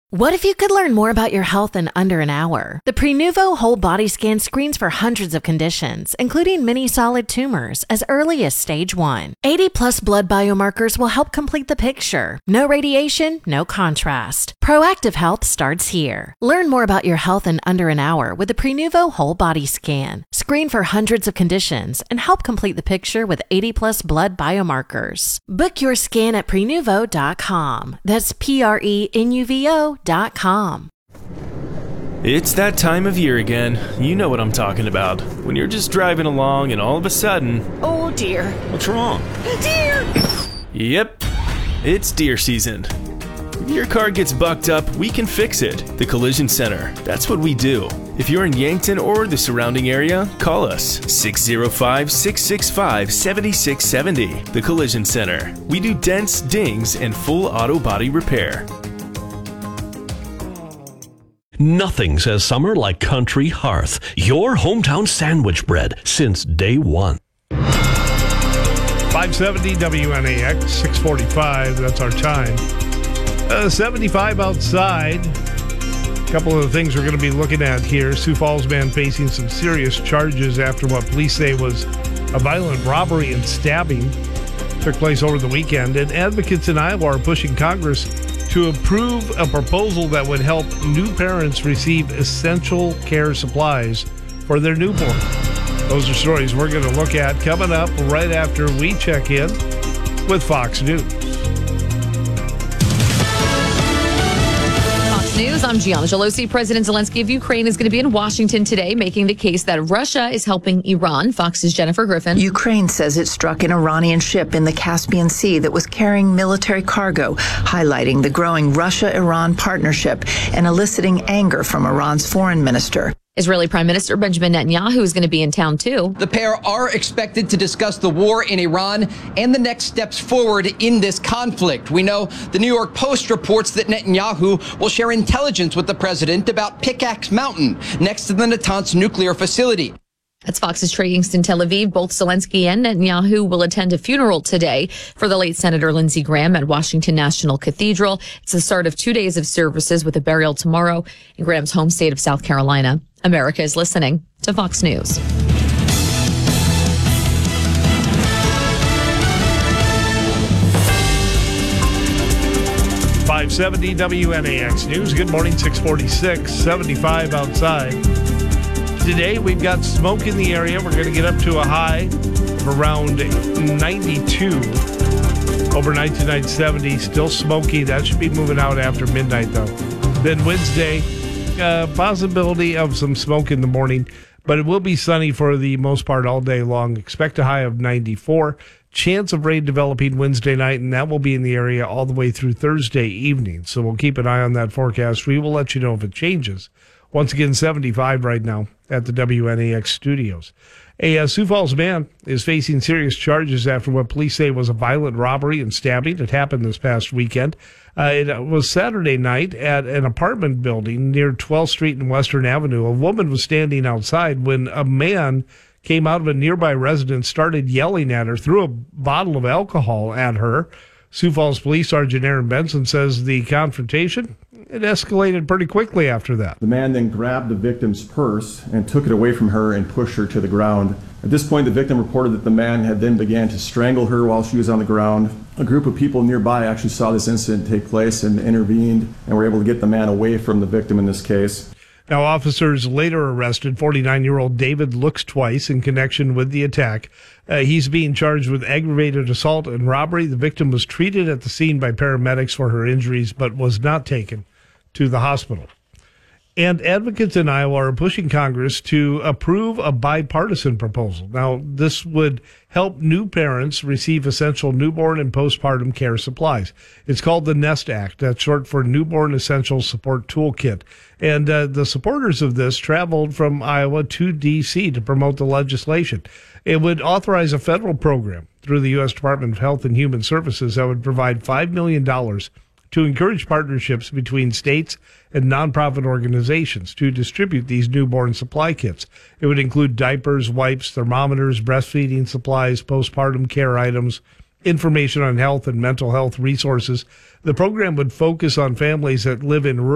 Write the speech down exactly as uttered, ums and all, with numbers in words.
What if you could learn more about your health in under an hour? The Prenuvo Whole Body Scan screens for hundreds of conditions, including many solid tumors, as early as stage one. eighty plus blood biomarkers will help complete the picture. No radiation, no contrast. Proactive health starts here. Learn more about your health in under an hour with the Prenuvo Whole Body Scan. Screen for hundreds of conditions and help complete the picture with eighty plus blood biomarkers. Book your scan at prenuvo dot com. That's P R E N U V O dot com. It's that time of year again. You know what I'm talking about. When you're just driving along and all of a sudden... Oh dear. What's wrong? Deer! Yep, it's deer season. If your car gets bucked up, we can fix it. The Collision Center. That's what we do. If you're in Yankton or the surrounding area, call us six oh five, six six five, seven six seven oh. The Collision Center. We do dents, dings, and full auto body repair. Nothing says summer like Country Hearth, your hometown sandwich bread since day one. five seventy W N A X, six forty-five, that's our time. Uh, seventy-five outside. A couple of the things we're going to be looking at here. Sioux Falls man facing some serious charges after what police say was a violent robbery and stabbing. Took place over the weekend. And advocates in Iowa are pushing Congress to approve a proposal that would help new parents receive essential care supplies for their newborn. Those are stories we're going to look at coming up right after we check in with Fox News. News. I'm Gianna Gelosi. President Zelensky of Ukraine is going to be in Washington today, making the case that Russia is helping Iran. Fox's Jennifer Griffin. Ukraine says it struck an Iranian ship in the Caspian Sea that was carrying military cargo, highlighting the growing Russia-Iran partnership and eliciting anger from Iran's foreign minister. Israeli Prime Minister Benjamin Netanyahu is going to be in town, too. The pair are expected to discuss the war in Iran and the next steps forward in this conflict. We know the New York Post reports that Netanyahu will share intelligence with the president about Pickaxe Mountain, next to the Natanz nuclear facility. That's Fox's Trey Yingst in Tel Aviv. Both Zelensky and Netanyahu will attend a funeral today for the late Senator Lindsey Graham at Washington National Cathedral. It's the start of two days of services with a burial tomorrow in Graham's home state of South Carolina. America is listening to Fox News. five seventy W N A X News. Good morning, six forty-six, seventy-five outside. Today, we've got smoke in the area. We're going to get up to a high of around ninety-two. Overnight tonight, seventy. Still smoky. That should be moving out after midnight, though. Then Wednesday, uh, possibility of some smoke in the morning, but it will be sunny for the most part all day long. Expect a high of ninety-four. Chance of rain developing Wednesday night, and that will be in the area all the way through Thursday evening. So we'll keep an eye on that forecast. We will let you know if it changes. Once again, seventy-five right now at the W N A X studios. A uh, Sioux Falls man is facing serious charges after what police say was a violent robbery and stabbing. It happened this past weekend. Uh, it was Saturday night at an apartment building near twelfth Street and Western Avenue. A woman was standing outside when a man came out of a nearby residence, started yelling at her, threw a bottle of alcohol at her. Sioux Falls Police Sergeant Aaron Benson says the confrontation, it escalated pretty quickly after that. The man then grabbed the victim's purse and took it away from her and pushed her to the ground. At this point, the victim reported that the man had then began to strangle her while she was on the ground. A group of people nearby actually saw this incident take place and intervened and were able to get the man away from the victim in this case. Now, officers later arrested forty-nine-year-old David Looks Twice in connection with the attack. Uh, he's being charged with aggravated assault and robbery. The victim was treated at the scene by paramedics for her injuries, but was not taken to the hospital. And advocates in Iowa are pushing Congress to approve a bipartisan proposal. Now, this would help new parents receive essential newborn and postpartum care supplies. It's called the NEST Act. That's short for Newborn Essential Support Toolkit. And uh, the supporters of this traveled from Iowa to D C to promote the legislation. It would authorize a federal program through the U S Department of Health and Human Services that would provide five million dollars to encourage partnerships between states and nonprofit organizations to distribute these newborn supply kits. It would include diapers, wipes, thermometers, breastfeeding supplies, postpartum care items, information on health and mental health resources. The program would focus on families that live in rural